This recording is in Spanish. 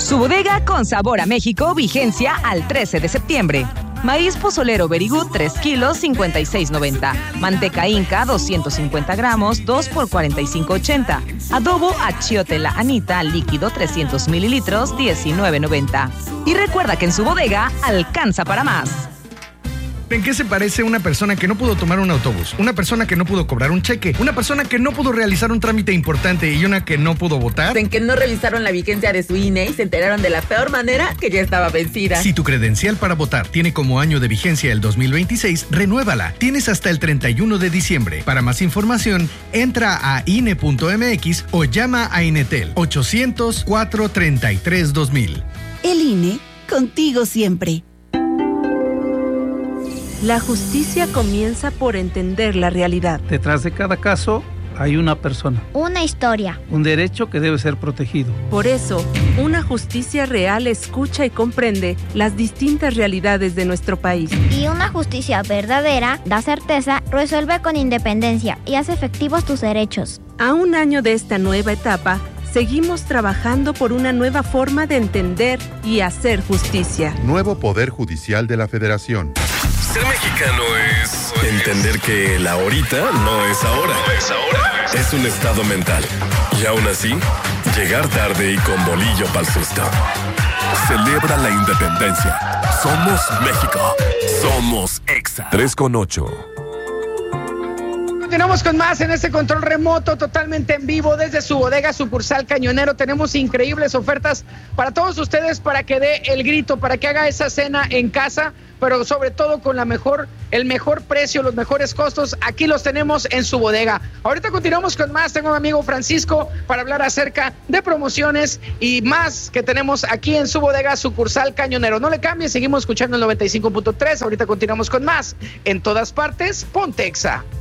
Su bodega con sabor a México, vigencia al 13 de septiembre. Maíz pozolero Very Good, 3 kilos, 56.90. Manteca Inca, 250 gramos, 2 por 45.80. Adobo Achiote La Anita, líquido, 300 mililitros, 19.90. Y recuerda que en su bodega alcanza para más. ¿En qué se parece una persona que no pudo tomar un autobús? Una persona que no pudo cobrar un cheque, una persona que no pudo realizar un trámite importante y una que no pudo votar. En que no revisaron la vigencia de su INE y se enteraron de la peor manera que ya estaba vencida. Si tu credencial para votar tiene como año de vigencia el 2026, renuévala. Tienes hasta el 31 de diciembre. Para más información, entra a INE.mx o llama a Inetel 800-433-2000. El INE, contigo siempre. La justicia comienza por entender la realidad. Detrás de cada caso hay una persona. Una historia. Un derecho que debe ser protegido. Por eso, una justicia real escucha y comprende las distintas realidades de nuestro país. Y una justicia verdadera da certeza, resuelve con independencia y hace efectivos tus derechos. A un año de esta nueva etapa, seguimos trabajando por una nueva forma de entender y hacer justicia. Nuevo Poder Judicial de la Federación. Ser mexicano es entender que el ahorita no es ahora. Es un estado mental. Y aún así, llegar tarde y con bolillo pa'l susto. Celebra la independencia. Somos México. Somos EXA. 3:8. Continuamos con más en este control remoto, totalmente en vivo desde su bodega sucursal Cañonero. Tenemos increíbles ofertas para todos ustedes para que dé el grito, para que haga esa cena en casa, pero sobre todo con el mejor precio, los mejores costos. Aquí los tenemos en su bodega. Ahorita continuamos con más. Tengo a mi amigo Francisco para hablar acerca de promociones y más que tenemos aquí en su bodega sucursal Cañonero. No le cambie, seguimos escuchando el 95.3. Ahorita continuamos con más. En todas partes, ponte EXA.